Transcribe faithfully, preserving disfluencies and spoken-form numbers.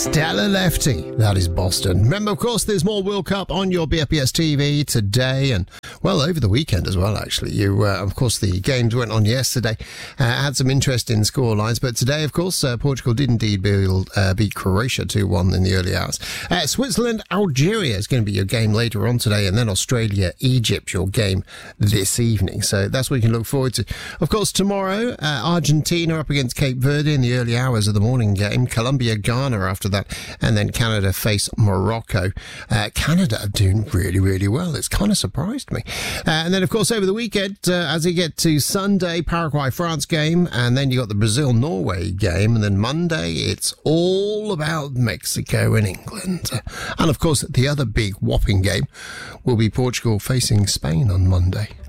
Stella Lefty, that is Boston. Remember, of course, there's more World Cup on your B F B S T V today and, well, over the weekend as well, actually. You, uh, of course, the games went on yesterday, uh, had some interesting score lines, but today, of course, uh, Portugal did indeed build, uh, beat Croatia two one in the early hours. Uh, Switzerland, Algeria is going to be your game later on today, and then Australia, Egypt, your game this evening. So that's what you can look forward to. Of course, tomorrow, uh, Argentina up against Cape Verde in the early hours of the morning game. Colombia, Ghana after that, and then Canada face Morocco. Uh, Canada are doing really, really well. It's kind of surprised me. Uh, and then, of course, over the weekend, uh, as you get to Sunday, Paraguay-France game, and then you got the Brazil-Norway game, and then Monday, it's all about Mexico and England. Uh, and, of course, the other big whopping game will be Portugal facing Spain on Monday.